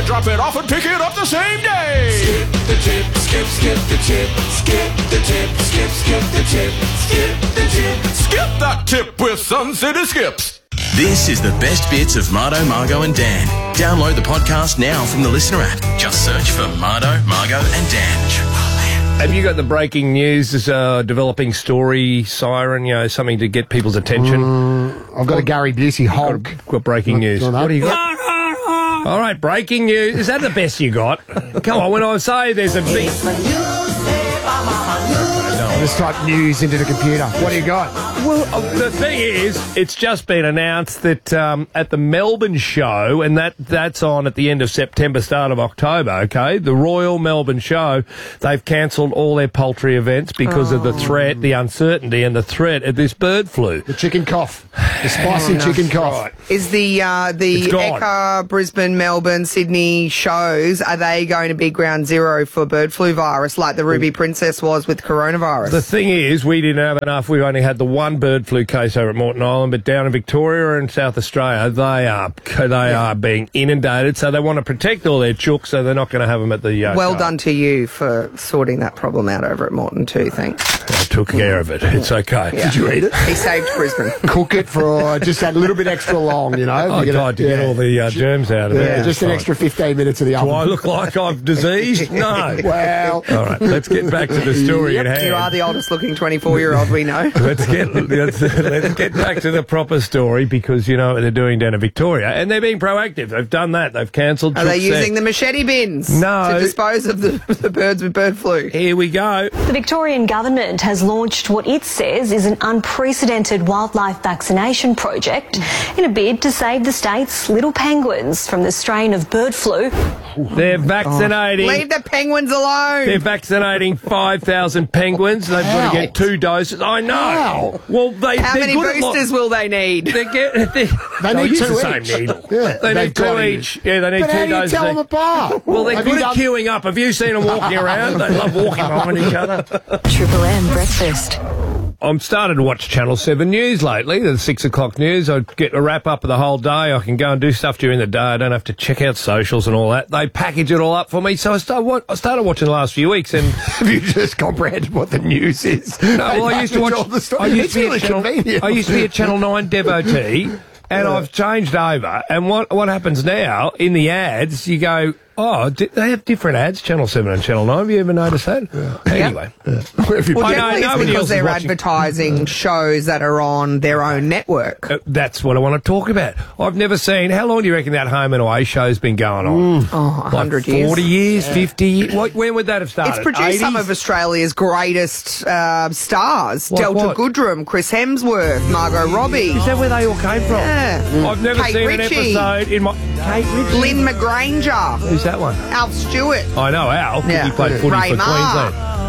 drop it off and pick it up the same day. Skip the tip, skip the tip, skip the tip, skip the tip, skip the tip. Skip that tip with Sun City Skips. This is the best bits of Mardo, Margo and Dan. Download the podcast now from the Listener app. Just search for Mardo, Margo and Dan. Have you got the breaking news, this developing story, siren, something to get people's attention? I've got a Gary Busey honk. Got breaking news. What do you got? All right, breaking news. Is that the best you got? Come on, when I say there's a big... Just type news into the computer. What do you got? Well, the thing is, it's just been announced that at the Melbourne show, and that's on at the end of September, start of October, okay? The Royal Melbourne show, they've cancelled all their poultry events because of the threat, the uncertainty and the threat of this bird flu. The chicken cough. The spicy chicken cough. Right. Is the Ekka, Brisbane, Melbourne, Sydney shows, are they going to be ground zero for bird flu virus like the Ruby Princess was with coronavirus? The thing is, we didn't have enough. We only had the one bird flu case over at Moreton Island, but down in Victoria and South Australia, they are being inundated, so they want to protect all their chooks, so they're not going to have them at the well show. done to you for sorting that problem out over at Moreton too, thanks. I took care of it. It's okay. Yeah. Did you eat it? He saved Brisbane. Cook it for just a little bit extra long, I tried to get all the germs out of it. Just an extra 15 minutes of the oven. Do I look like I'm diseased? No. Well. All right, let's get back to the story at hand. You are the oldest looking 24-year-old we know. Let's get back to the proper story, because you know what they're doing down in Victoria, and they're being proactive. They've done that. They've cancelled. Are they using the machete bins to dispose of the birds with bird flu? Here we go. The Victorian government has launched what it says is an unprecedented wildlife vaccination project in a bid to save the state's little penguins from the strain of bird flu. They're vaccinating. Leave the penguins alone. They're vaccinating 5,000 penguins. They've got to get 2 doses. I know. How? Well, how many boosters will they need? They need use 2 the same each. needle. Yeah, They need 2 each. Yeah, they need 2 But how do you doses. tell them apart? Well, they're good at queuing up. Have you seen them walking around? They love walking behind each other. Triple M breakfast. I'm starting to watch Channel 7 News lately, the 6 o'clock news. I get a wrap up of the whole day. I can go and do stuff during the day. I don't have to check out socials and all that. They package it all up for me. So I started watching the last few weeks. And have you just comprehended what the news is? No, well, I used to watch. I used to be a Channel 9 devotee. And I've changed over. And what happens now, in the ads, you go, oh, they have different ads, Channel 7 and Channel 9. Have you ever noticed that? Yeah. Anyway. Well, generally it's because they're advertising shows that are on their own network. That's what I want to talk about. I've never seen... How long do you reckon that Home and Away show's been going on? 100 years. 40 years, 50 years? When would that have started? It's produced 80s? some of Australia's greatest stars. Delta Goodrem, Chris Hemsworth, Margot Robbie. Is that where they all came from? Yeah. I've never Kate seen Ritchie. an episode in my... Kate Ritchie? Lynn McGranger. Who's that one? Alf Stewart. I know Al. Yeah. He played footy Ray for Maher.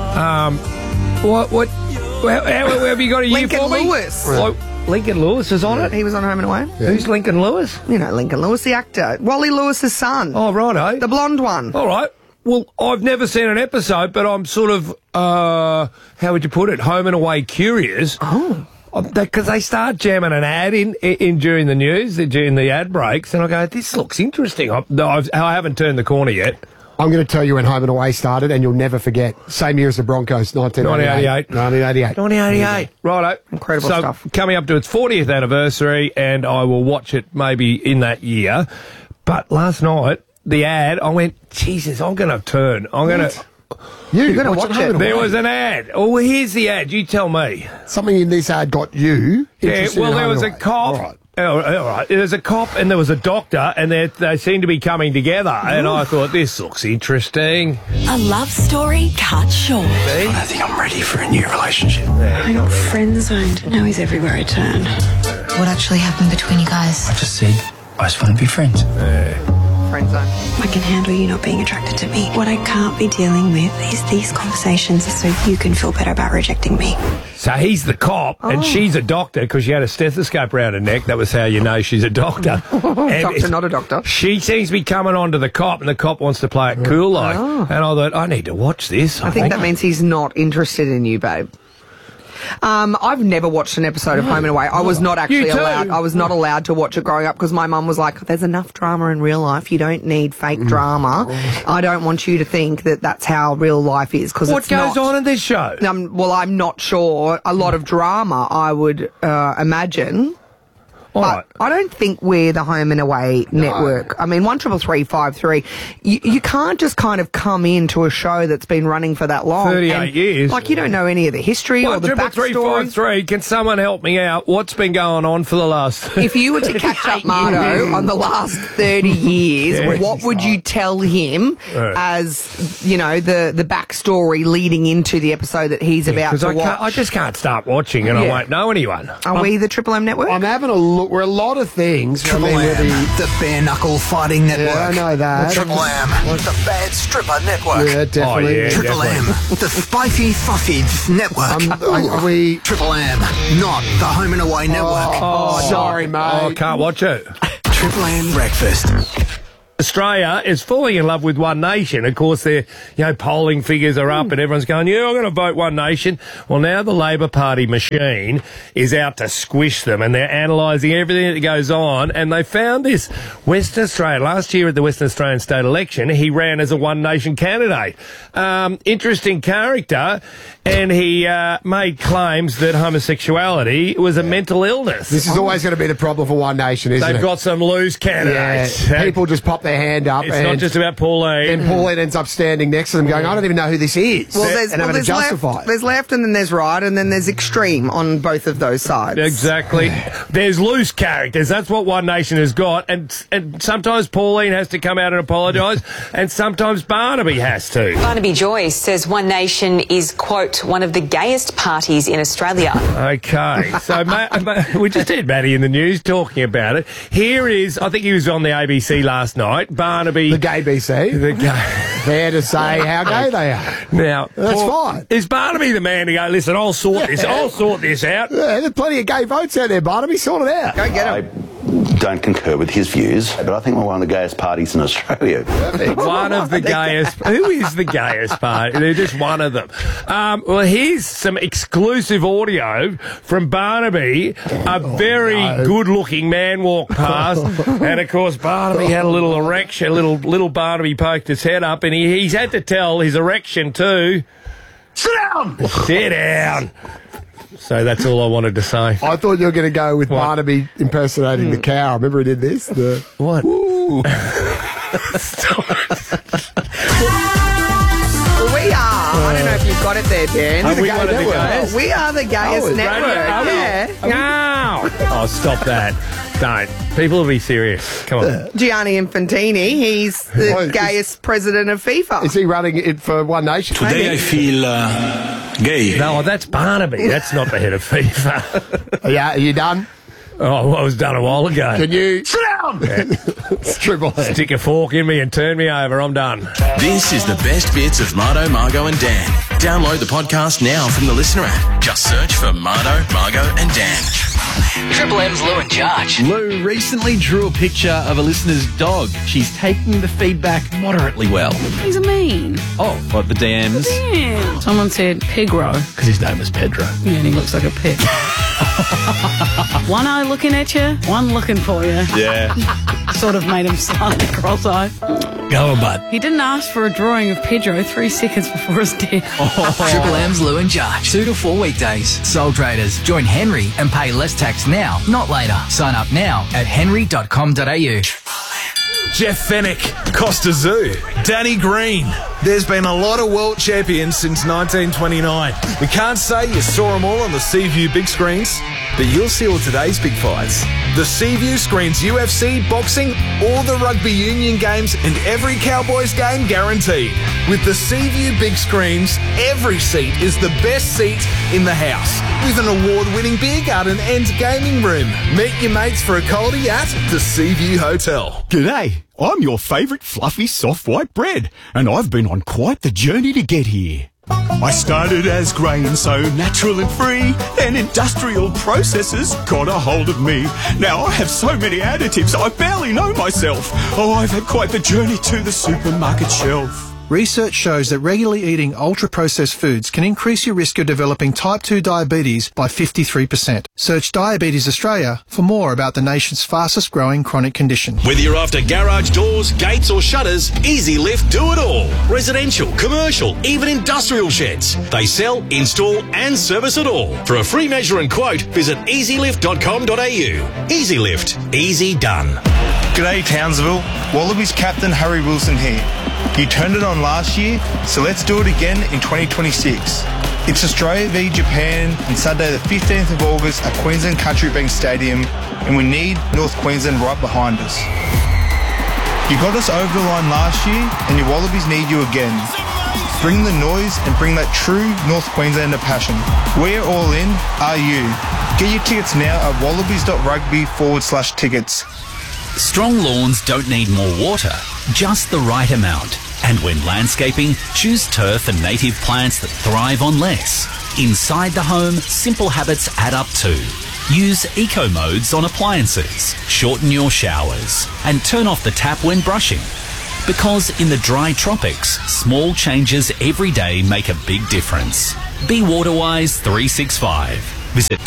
Queensland. How have you got a year Lincoln for me? Lewis. Lincoln Lewis is on it? He was on Home and Away. Yeah. Who's Lincoln Lewis? You know Lincoln Lewis, the actor. Wally Lewis's son. Oh, righto. The blonde one. All right. Well, I've never seen an episode, but I'm sort of, how would you put it, Home and Away curious. Oh. Because they start jamming an ad in during the news, during the ad breaks, and I go, this looks interesting. I haven't turned the corner yet. I'm going to tell you when Home and Away started, and you'll never forget. Same year as the Broncos, 1988. 1988. Righto. Incredible stuff. So, coming up to its 40th anniversary, and I will watch it maybe in that year. But last night, the ad, I went, Jesus, I'm going to turn. I'm going to... You're going to watch it. There was an ad. Oh, well, here's the ad. You tell me. Something in this ad got you. Yeah, well, there was a cop. All right. All right. There's a cop and there was a doctor, and they seem to be coming together. And I thought, this looks interesting. A love story cut short. I don't think I'm ready for a new relationship. I got friend zoned. Now he's everywhere I turn. What actually happened between you guys? I just said I just want to be friends. Friend zone. I can handle you not being attracted to me. What I can't be dealing with is these conversations so you can feel better about rejecting me. So he's the cop, and she's a doctor because she had a stethoscope around her neck. That was how you know she's a doctor. Doctor, not a doctor. She seems to be coming on to the cop, and the cop wants to play it cool like. And I thought, I need to watch this. I think that means he's not interested in you, babe. I've never watched an episode of Home and Away. I was not actually allowed. I was not allowed to watch it growing up because my mum was like, "There's enough drama in real life. You don't need fake drama. I don't want you to think that that's how real life is." Because what goes on in this show? Well, I'm not sure. A lot of drama, I would imagine. But I don't think we're the Home and Away network. I mean, 133353. You can't just kind of come into a show that's been running for that long. 38 years. Like, you don't know any of the history or the backstory. 133353. Can someone help me out? What's been going on for the last... If you were to catch up Mardo on the last 30 years, what would you tell him as, you know, the backstory leading into the episode that he's about to watch? I just can't start watching and I won't know anyone. Are we the Triple M network? I'm having a look. We're a lot of things. Triple M, the bare knuckle fighting network. Yeah, I know that. Triple M, the bad stripper network. Yeah, definitely. Triple M, the spicy sausage network. Are we... Triple M, not the Home and Away network. Sorry, mate. I can't watch it. Triple M breakfast. Australia is falling in love with One Nation. Of course, their polling figures are up and everyone's going, I'm going to vote One Nation. Well, now the Labor Party machine is out to squish them and they're analysing everything that goes on. And they found this Western Australia. Last year at the Western Australian state election, he ran as a One Nation candidate. Interesting character. And he made claims that homosexuality was a mental illness. This is always going to be the problem for One Nation, isn't it? They've got some loose candidates. Yeah. People just pop their hand up. It's not just about Pauline. And Pauline ends up standing next to them going, I don't even know who this is. Well, there's left, there's left and then there's right and then there's extreme on both of those sides. Exactly. There's loose characters. That's what One Nation has got. And sometimes Pauline has to come out and apologise and sometimes Barnaby has to. Barnaby Joyce says One Nation is, quote, one of the gayest parties in Australia. Okay. So we just had Matty in the news talking about it. Here is, I think he was on the ABC last night. Barnaby. The gay BC. There to say how gay they are. Now, that's fine. Is Barnaby the man to go, listen, I'll sort this out? Yeah, there's plenty of gay votes out there, Barnaby. Sort it out. Go get him. I don't concur with his views, but I think we're one of the gayest parties in Australia. One of the gayest. Who is the gayest party? They're just one of them. Well, here's some exclusive audio from Barnaby. A very good-looking man walked past, and of course Barnaby had a little erection. Little Barnaby poked his head up, and he's had to tell his erection too. Sit down. Sit down. So that's all I wanted to say. I thought you were going to go with Barnaby impersonating the cow. Remember he did this? What? Well, we are. I don't know if you've got it there, Dan. We are the gayest network. No. Oh, stop that. Don't. People will be serious. Come on. Gianni Infantini, he's the gayest president of FIFA. Is he running it for One Nation? Today I feel gay. No, that's Barnaby. That's not the head of FIFA. Yeah, are you done? Oh, I was done a while ago. Can you... Sit down! It's Triple M. Stick a fork in me and turn me over. I'm done. This is the best bits of Mardo, Margo and Dan. Download the podcast now from the Listener app. Just search for Mardo, Margo and Dan. Triple M's Lou and Josh. Lou recently drew a picture of a listener's dog. She's taking the feedback moderately well. He's a mean. Oh, what, the DMs? Yeah. Someone said Pigro. Because his name was Pedro. Yeah, and he looks like a pig. One eye looking at you, one looking for you. Yeah. Sort of made him slightly cross-eyed. Go on, bud. He didn't ask for a drawing of Pedro 3 seconds before his death. Triple M's Lou and Josh. 2 to 4 weekdays. Sole traders. Join Henry and pay less tax now, not later. Sign up now at henry.com.au. Jeff Fennick, Costa Zoo, Danny Green. There's been a lot of world champions since 1929. We can't say you saw them all on the Seaview big screens, but you'll see all today's big fights. The Seaview screens UFC, boxing, all the rugby union games and every Cowboys game guaranteed. With the Seaview big screens, every seat is the best seat in the house. With an award-winning beer garden and gaming room. Meet your mates for a coldie at the Seaview Hotel. G'day, I'm your favourite fluffy soft white bread, and I've been on quite the journey to get here. I started as grain, so natural and free, then industrial processes got a hold of me. Now I have so many additives I barely know myself. Oh, I've had quite the journey to the supermarket shelf. research shows that regularly eating ultra-processed foods can increase your risk of developing type 2 diabetes by 53%. Search Diabetes Australia for more about the nation's fastest growing chronic condition. Whether you're after garage doors, gates or shutters, Easy Lift do it all. Residential, commercial, even industrial sheds. They sell, install and service it all. For a free measure and quote, visit easylift.com.au. Easy Lift. Easy done. G'day Townsville, Wallabies captain Harry Wilson here. You turned it on last year, so let's do it again in 2026. It's Australia v Japan on Saturday the 15th of August at Queensland Country Bank Stadium, and we need North Queensland right behind us. You got us over the line last year, and your Wallabies need you again. Bring the noise and bring that true North Queenslander passion. We're all in, are you? Get your tickets now at wallabies.rugby/tickets. Strong lawns don't need more water, just the right amount. And when landscaping, choose turf and native plants that thrive on less. Inside the home, simple habits add up too. Use eco modes on appliances, shorten your showers, and turn off the tap when brushing. Because in the dry tropics, small changes every day make a big difference. Be Waterwise 365. Visit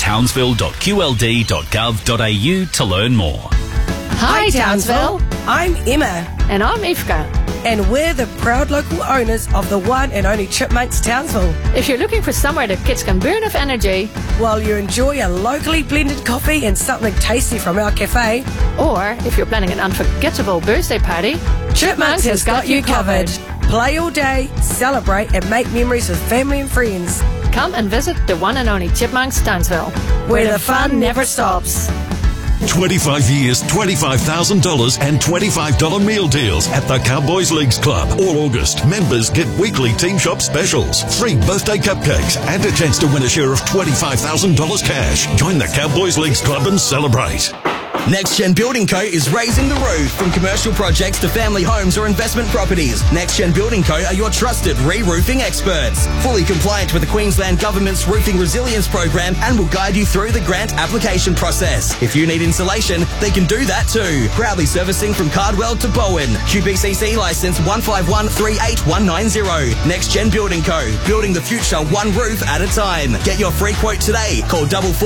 townsville.qld.gov.au to learn more. Hi Townsville, I'm Emma. And I'm Ifka. And we're the proud local owners of the one and only Chipmunks Townsville. If you're looking for somewhere the kids can burn off energy, while you enjoy a locally blended coffee and something tasty from our cafe, or if you're planning an unforgettable birthday party, Chipmunks has got you covered. Play all day, celebrate and make memories with family and friends. Come and visit the one and only Chipmunks Townsville, where the fun never stops. 25 years, $25,000 and $25 meal deals at the Cowboys Leagues Club. All August, members get weekly Team Shop specials, free birthday cupcakes and a chance to win a share of $25,000 cash. Join the Cowboys Leagues Club and celebrate. Next Gen Building Co. is raising the roof. From commercial projects to family homes or investment properties, Next Gen Building Co. are your trusted re-roofing experts. Fully compliant with the Queensland Government's Roofing Resilience Program and will guide you through the grant application process. If you need insulation, they can do that too. Proudly servicing from Cardwell to Bowen. QBCC licence 151389190. Next Gen Building Co. Building the future one roof at a time. Get your free quote today. Call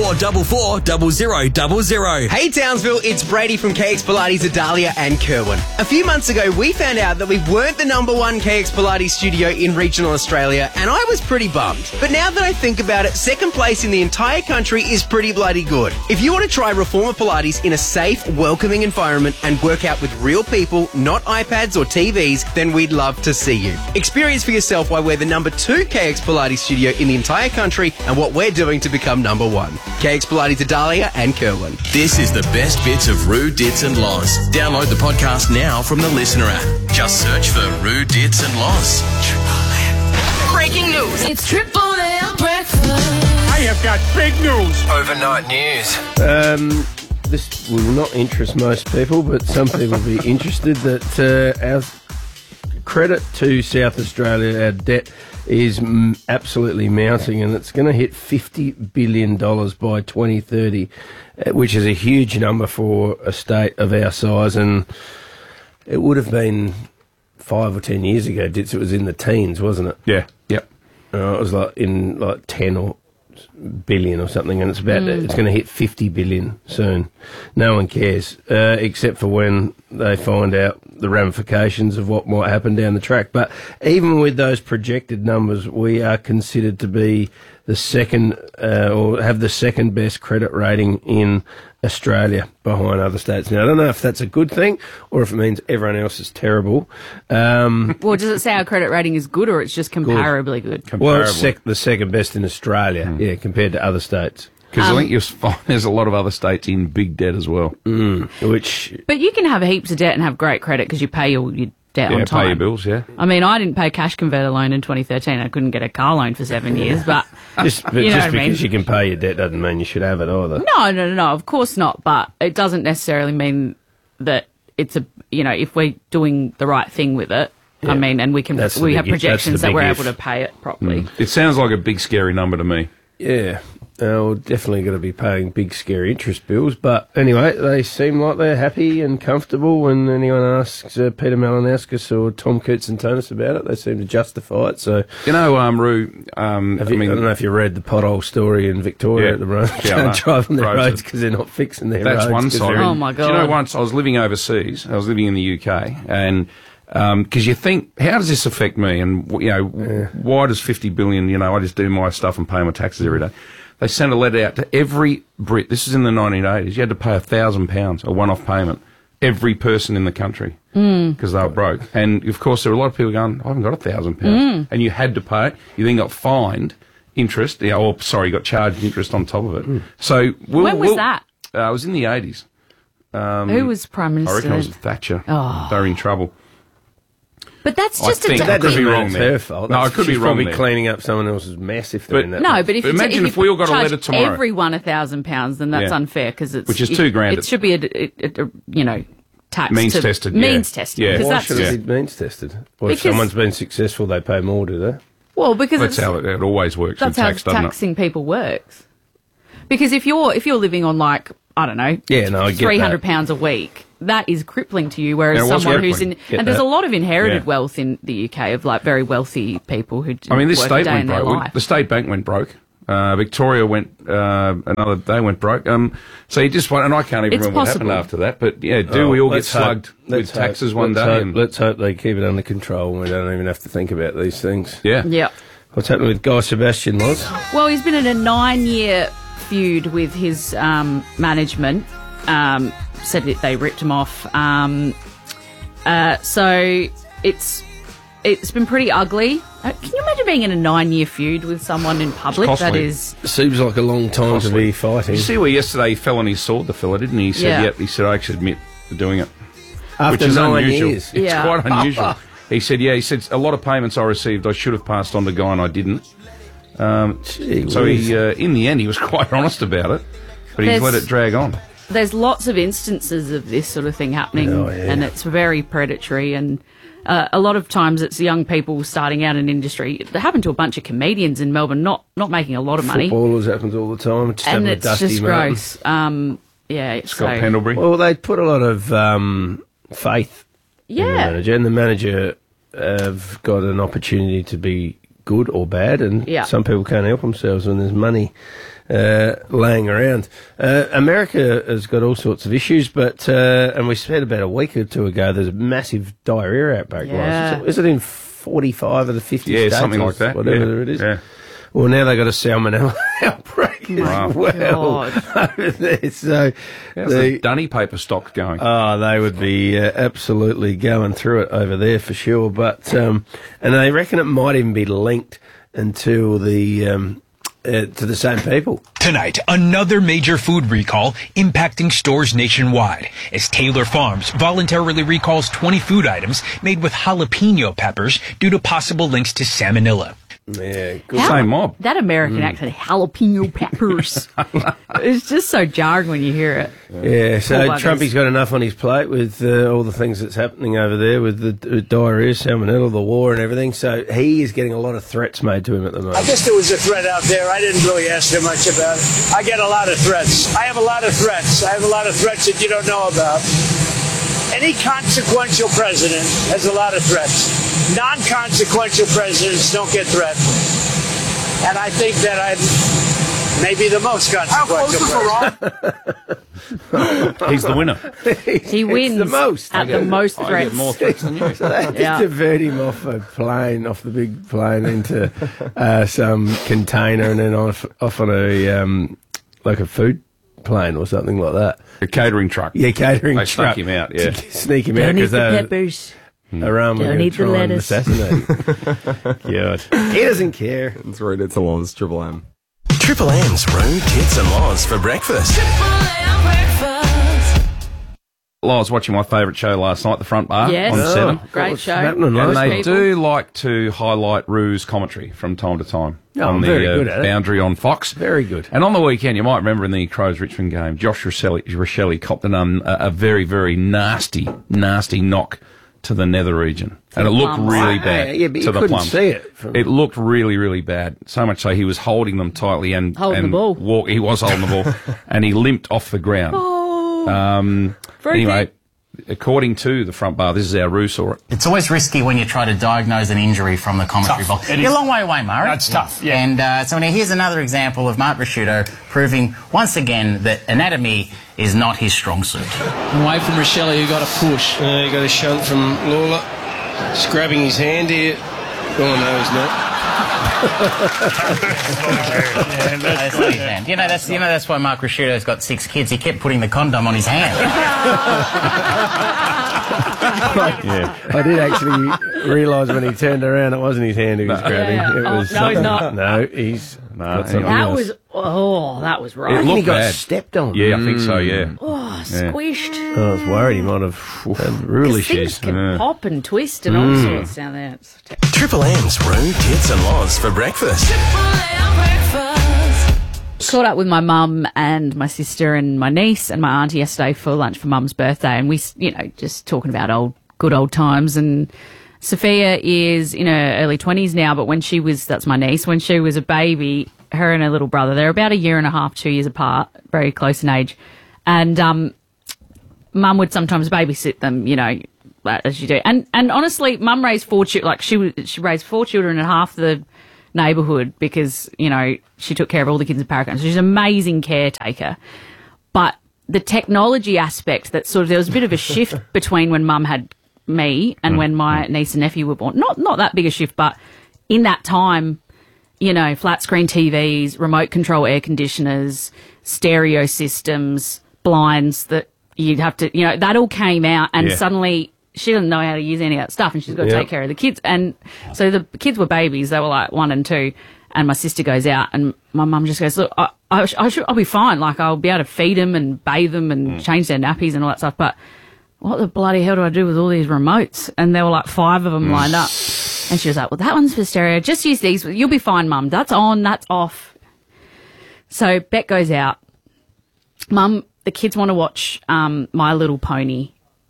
4444 0000. Hey Townsville, it's Brady from KX Pilates Adalia and Kerwin. A few months ago, we found out that we weren't the #1 KX Pilates studio in regional Australia, and I was pretty bummed. But now that I think about it, second place in the entire country is pretty bloody good. If you want to try Reformer Pilates in a safe, welcoming environment and work out with real people, not iPads or TVs, then we'd love to see you. Experience for yourself why we're the #2 KX Pilates studio in the entire country and what we're doing to become #1. KX Pilates Adalia and Kerwin. This is the best bits of Roo, Dits and Loz. Download the podcast now from the Listener app. Just search for Roo, Dits and Loz. Breaking news. It's Triple M breakfast. I have got big news. Overnight news. This will not interest most people, but some people will be interested that our credit to South Australia, our debt, is absolutely mounting, and it's going to hit $50 billion by 2030, which is a huge number for a state of our size, and it would have been 5 or 10 years ago, it was in the teens, wasn't it? Yeah. Yep. It was like 10 or billion or something, and it's going to hit 50 billion soon. No one cares, except for when they find out the ramifications of what might happen down the track. But even with those projected numbers, we are considered to be the second, or have the second best credit rating in Australia behind other states. Now, I don't know if that's a good thing or if it means everyone else is terrible. Well, does it say our credit rating is good or it's just comparably good? Well, it's the second best in Australia, compared to other states. Because I think you'll find there's a lot of other states in big debt as well. But you can have heaps of debt and have great credit because you pay your debt on time. Pay your bills, yeah. I mean, I didn't pay cash converter loan in 2013. I couldn't get a car loan for 7 years, but just because you can pay your debt doesn't mean you should have it either. No, of course not. But it doesn't necessarily mean that it's if we're doing the right thing with it. Yeah. I mean, and we have projections that we're able to pay it properly. It sounds like a big scary number to me. Yeah. We're definitely going to be paying big, scary interest bills. But anyway, they seem like they're happy and comfortable. When anyone asks Peter Malinowskis or Tom Koutsantonis about it, they seem to justify it. So, You know, Roo, I don't know if you read the pothole story in Victoria at the moment. Yeah, I know. Driving their Roads roads because they're not fixing their That's roads. one 'cause side. they're in- Oh, my God. Do you know, once I was living overseas, I was living in the UK, and because you think, how does this affect me? And, why does 50 billion, I just do my stuff and pay my taxes every day. They sent a letter out to every Brit. This is in the 1980s. You had to pay £1,000, a one-off payment, every person in the country, because they were broke. And, of course, there were a lot of people going, I haven't got £1,000. And you had to pay it. You then got fined interest. You got charged interest on top of it. So When was that? It was in the 80s. Who was Prime Minister? I reckon it was then? Thatcher. Oh. They were in trouble. But that's I just a think duck. that could be wrong It's there. her fault. No, I could be She's wrong probably there. cleaning up someone else's mess if they're in that. No, but if imagine if we all got a charge letter tomorrow. everyone £1,000, then that's Yeah. unfair because it's Which is $2,000. It should be a tax Means to, tested, means yeah. tested. Yeah. Because Why that's should it be means tested? Well, if Because- someone's been successful, they pay more, do they? well because That's it's, how it always works with that's how tax, doesn't it? taxing people works. Because if you're living on like I don't know, Yeah, no, I get £300 a week, that is crippling to you. Whereas Yeah, it was someone who's in crippling. Get and there's that. a lot of inherited Yeah. wealth in the UK of like very wealthy people who I mean, this work a state day went in their broke. life. The state bank went broke. Victoria went they went broke. So you just want, and I can't even It's remember what happened possible. after that. But yeah, we all get let's hope- slugged with let's taxes hope- one let's day? hope- and- let's hope they keep it under control and we don't even have to think about these things. yeah. Yeah. What's happening with Guy Sebastian, Loz? Well, he's been in a 9-year feud with his management. Said that they ripped him off. So it's been pretty ugly. Can you imagine being in a 9-year feud with someone in public? It's That costly. is. Seems like a long time to be fighting. You see where yesterday he fell on his sword, the fella, didn't he? He said, Yeah. yep. He said, I actually admit to doing it. After which is 9 unusual. years. It's Yeah. quite unusual. He said, a lot of payments I received I should have passed on to Guy and I didn't. So he, in the end, he was quite honest about it, but he's There's- let it drag on. There's lots of instances of this sort of thing happening, and it's very predatory. And a lot of times, it's young people starting out in industry. It happened to a bunch of comedians in Melbourne, not making a lot of money, Footballers happens all the time. It just and happened to it's Dusty just Martin. gross. Scott so, Pendlebury. Well, they put a lot of faith in the Yeah. manager, and the manager have got an opportunity to be good or bad, and Yeah. some people can't help themselves when there's money laying around. America has got all sorts of issues, but and we said about a week or two ago there's a massive diarrhea outbreak. Yeah. Is it in 45 of the 50 Yeah, states? something or like that. Whatever Yeah. it is. Yeah. Well, now they've got a salmonella outbreak Wow. as well over there. So How's the dunny paper stock going? Oh, they would be absolutely going through it over there for sure. But and they reckon it might even be linked until the to the same people. Tonight, another major food recall impacting stores nationwide as Taylor Farms voluntarily recalls 20 food items made with jalapeno peppers due to possible links to salmonella. Yeah, good. Same mob. That American accent, jalapeno peppers. It's just so jarring when you hear it. Yeah, so Poor buggers. Trumpy's got enough on his plate with all the things that's happening over there with the diarrhea, salmonella, the war and everything. So he is getting a lot of threats made to him at the moment. I guess there was a threat out there. I didn't really ask him much about it. I get a lot of threats. I have a lot of threats. I have a lot of threats that you don't know about. Any consequential president has a lot of threats. Non-consequential presidents don't get threatened. And I think that I'm maybe the most consequential president. He's the winner. He wins the most. at the most I threats. get more threats than you. So they Yeah. just divert him off a plane, off the big plane, into some container, and then off on a like a food plane or something like that. A catering truck. Yeah, catering They truck. snuck him out, yeah. To sneak him out Don't eat because the they peppers. Iran were Don't going to eat the try and lettuce. assassinate him. God. He doesn't care. That's right, it's a Loz, Triple M. Triple M's Roo, Tits and Loz for breakfast. I was watching my favourite show last night, The Front Bar, Yes. on Oh, 7. great What's show. happening, And Loz? they People. do like to highlight Roo's commentary from time to time Oh, on the very good at it. boundary on Fox. Very good. And on the weekend, you might remember in the Crows-Richmond game, Josh Rochelle copped a very, very nasty knock to the nether region. And it looked really bad. Yeah, but you to the couldn't plums. see it from- It looked really, really bad. So much so he was holding them tightly and Holding the ball. He was holding the ball, and he limped off the ground. Anyway, according to the front bar, this is how Roo saw it. It's always risky when you try to diagnose an injury from the commentary box. You're a long way away, Murray. That's tough, yeah. And so now here's another example of Mark Prosciutto proving once again that anatomy is not his strong suit. Away from Rochelle, you got a push. You got a shunt from Lawler. Just grabbing his hand here. Oh, no, he's not. That's not his hand. That's why Mark Prosciutto's got 6 kids. He kept putting the condom on his hand. I did actually realise when he turned around it wasn't his hand he was grabbing. Yeah. It was No, he's not. No, he's got something That else. that was right. It looked he got bad. stepped on. Yeah, I think so, yeah. Oh, squished. I was worried he might have had rule Things issues. can pop and twist and all sorts down there. It's Triple M's Roo, Kits and Loz for breakfast. caught up with my mum and my sister and my niece and my auntie yesterday for lunch for Mum's birthday, and we, just talking about good old times. And Sophia is in her early 20s now, but that's my niece, when she was a baby, her and her little brother, they're about 1.5 years, 2 years apart, very close in age, and Mum would sometimes babysit them, as you do. And honestly, Mum raised 4 children, she raised 4 children in half the neighbourhood because, she took care of all the kids in Parracombe. So she's an amazing caretaker. But the technology aspect, that there was a bit of a shift between when Mum had me and when my niece and nephew were born. Not that big a shift, but in that time, flat screen TVs, remote control air conditioners, stereo systems, blinds that you'd have to, that all came out, and suddenly she doesn't know how to use any of that stuff, and she's got to take care of the kids. And so the kids were babies; they were like 1 and 2. And my sister goes out, and my mum just goes, "Look, I'll be fine. Like, I'll be able to feed them and bathe them and change their nappies and all that stuff. But what the bloody hell do I do with all these remotes?" And there were like 5 of them lined up. And she was like, "Well, that one's for stereo. Just use these. You'll be fine, Mum. That's on. That's off." So Beck goes out. Mum, the kids want to watch My Little Pony.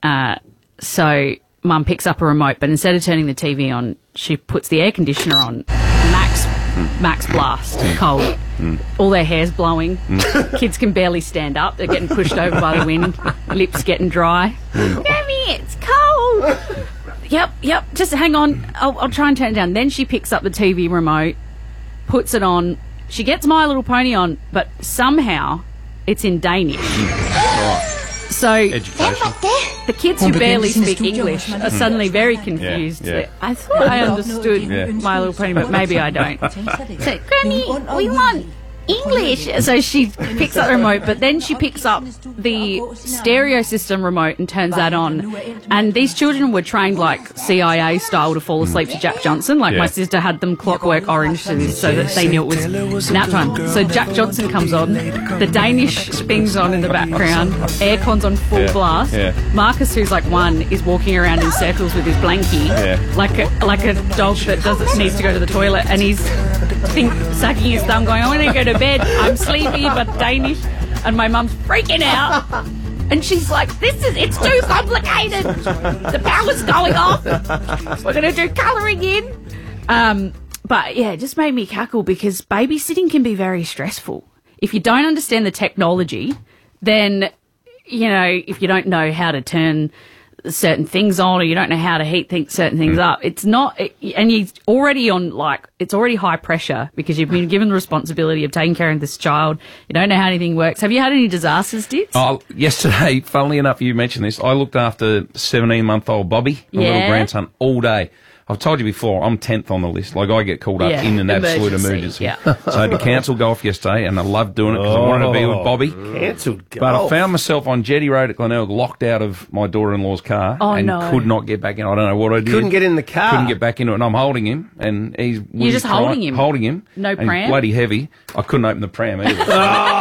So Mum picks up a remote, but instead of turning the TV on, she puts the air conditioner on. Max blast, cold. All their hair's blowing. Kids can barely stand up. They're getting pushed over by the wind. Lips getting dry. Mommy, it's cold. Yep. Just hang on. I'll try and turn it down. Then she picks up the TV remote, puts it on. She gets My Little Pony on, but somehow it's in Danish. So the kids who barely speak English are suddenly very confused. Yeah. I thought I understood My Little Pony, but maybe I don't. So, Granny, we want English. So she picks up the remote, but then she picks up the stereo system remote and turns that on. And these children were trained like CIA style to fall asleep to Jack Johnson. Like my sister had them Clockwork Orange so that they knew it was nap time. So Jack Johnson comes on, the Danish thing's on in the background, aircon's on full blast. Marcus, who's like 1, is walking around in circles with his blankie, like a dog that needs to go to the toilet, and he's sucking his thumb going, "I want to go to bed, I'm sleepy but Danish." And my mum's freaking out, and she's like, it's too complicated, the power's going off, we're going to do colouring in. But yeah, it just made me cackle, because babysitting can be very stressful if you don't understand the technology. Then if you don't know how to turn certain things on, or you don't know how to heat certain things up, it's not, and you're already on, it's already high pressure because you've been given the responsibility of taking care of this child. You don't know how anything works. Have you had any disasters, Ditz? Oh, yesterday, funnily enough, you mentioned this, I looked after 17-month-old Bobby, my little grandson, all day. I've told you before, I'm 10th on the list. Like, I get called up in an absolute emergency. Yeah. So I had to cancel golf yesterday, and I loved doing it because I wanted to be with Bobby. Cancelled golf. But I found myself on Jetty Road at Glenelg, locked out of my daughter-in-law's car, and could not get back in. I don't know what I did. Couldn't get in the car. Couldn't get back into it, and I'm holding him, and he's... You're just holding him? Holding him. No and pram? He's bloody heavy. I couldn't open the pram either.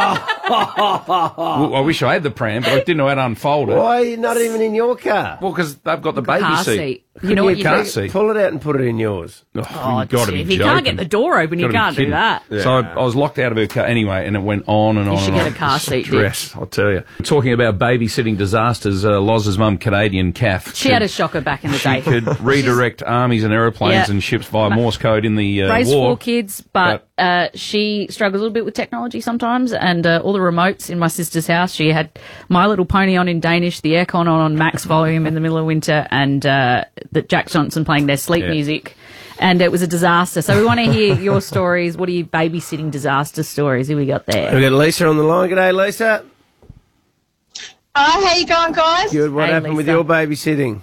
Well, I wish I had the pram, but I didn't know how to unfold it. Why are you not even in your car? Well, because they've got the baby car seat. You know what you car do? seat. Pull it out and put it in yours. Oh, you've got to be if you joking. can't get the door open, you Gotta be can't do kidding. that. Yeah. So I was locked out of her car anyway, and it went on and on. You should and get on. a car seat, Stress, I'll tell you. Talking about babysitting disasters, Loz's mum, Canadian Kath. She had a shocker back in the day. She could redirect armies and aeroplanes Yeah. and ships via Morse code in the Raised war. 4 kids, but she struggles a little bit with technology sometimes, and all the remotes in my sister's house, she had My Little Pony on in Danish, the aircon on max volume in the middle of winter, and the Jack Johnson playing their sleep music, and it was a disaster. So we want to hear your stories. What are your babysitting disaster stories? Who we got there? We've got Lisa on the line. G'day, Lisa. Hi, how you going, guys? Good. What happened with your babysitting?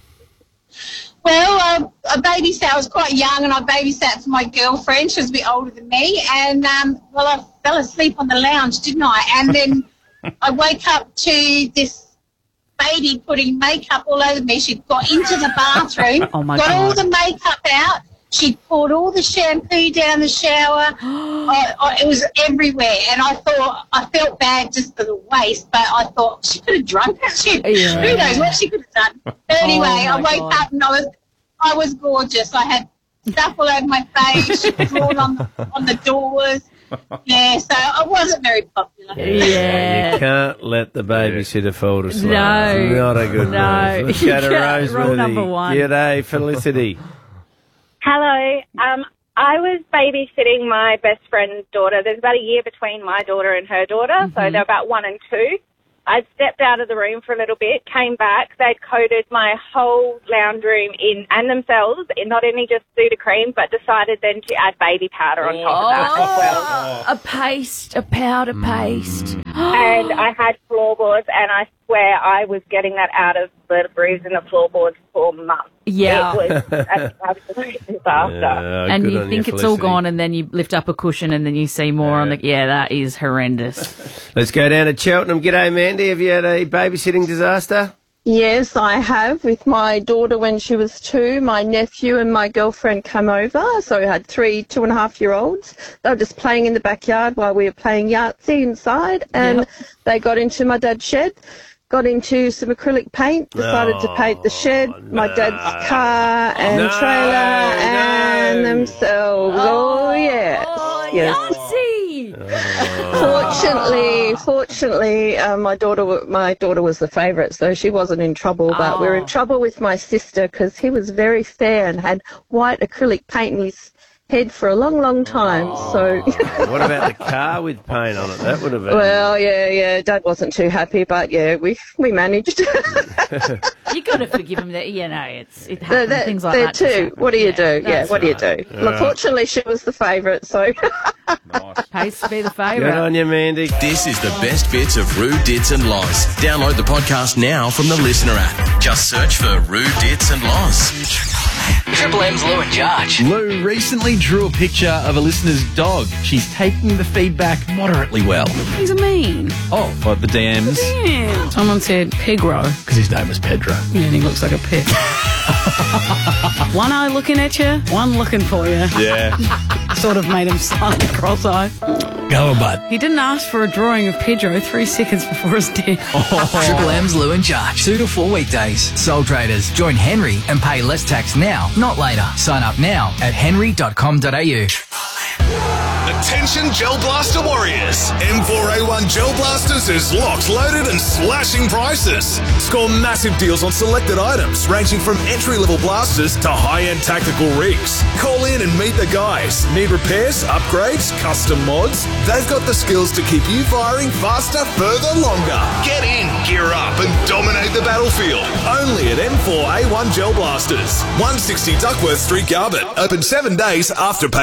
Well, I babysat. I was quite young, and I babysat for my girlfriend. She was a bit older than me, and well, I fell asleep on the lounge, didn't I? And then I woke up to this baby putting makeup all over me. She got into the bathroom, got all the makeup out. She poured all the shampoo down the shower. It was everywhere, and I felt bad just for the waste, but I thought she could have drunk it. Who knows what she could have done. But anyway, I woke up and I was gorgeous. I had stuff all over my face. She was drawn on the doors. Yeah, so I wasn't very popular. Yeah. You can't let the babysitter fall asleep. No. Not a good move. Let's go to Rule number Roseworthy. 1. G'day, Felicity. Hello. I was babysitting my best friend's daughter. There's about a year between my daughter and her daughter, so they're about 1 and 2. I stepped out of the room for a little bit, came back. They'd coated my whole lounge room and themselves in not only just Sudocreme, but decided then to add baby powder on top of that as well. A powder paste. And I had floorboards, and I swear I was getting that out of the bruise in the floorboards for months. Yeah. It was an absolute disaster. And you think it's all gone, and then you lift up a cushion, and then you see more on the... Yeah, that is horrendous. Let's go down to Cheltenham. G'day, Mandy. Have you had a babysitting disaster? Yes, I have. With my daughter when she was 2, my nephew and my girlfriend come over. So we had 3 2.5-year-olds. They were just playing in the backyard while we were playing Yahtzee inside. And they got into my dad's shed, got into some acrylic paint, decided to paint the shed, my dad's car and trailer and themselves. Oh, yes. Fortunately, my daughter was the favourite, so she wasn't in trouble. But we were in trouble with my sister because he was very fair and had white acrylic paint in his head for a long, long time. So. What about the car with paint on it? That would have been. Well, yeah. Dad wasn't too happy, but yeah, we managed. You got to forgive him that. You know, it happens. Things like that too. What do you do? Yeah, what do you do? Yeah. Look, fortunately, she was the favourite, so. Pays to be the Good favourite. on you, Mandy. This is the best bits of Rude Dits and Loz. Download the podcast now from the Listener app. Just search for Rude Dits and Loz. Triple M's Lou and Jarge. Lou recently drew a picture of a listener's dog. She's taking the feedback moderately well. He's a mean. Oh, what, the DMs? Yeah. Someone said Pedro. Because his name was Pedro. Yeah, and he looks like a pig. One eye looking at you, one looking for you. Yeah. Sort of made him slightly cross-eyed. Go on, bud. He didn't ask for a drawing of Pedro 3 seconds before his death. Triple M's Lou and Jarge. 2 to 4 weekdays. Sole traders. Join Henry and pay less tax now, not later. Sign up now at henry.com.au. Attention Gel Blaster warriors. M4A1 Gel Blasters is locked, loaded and slashing prices. Score massive deals on selected items ranging from entry-level blasters to high-end tactical rigs. Call in and meet the guys. Need repairs, upgrades, custom mods? They've got the skills to keep you firing faster, further, longer. Get in, gear up and dominate the battlefield. Only at M4A1 Gel Blasters. 160 Duckworth Street, Garbutt. Open 7 days after pay.